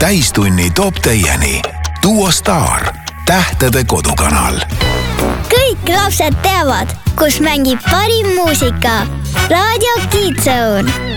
Täistunni toob teieni Duo Star, tähtede kodukanal. Kõik lapsed teavad, kus mängib parim muusika. Raadio Kids Zone.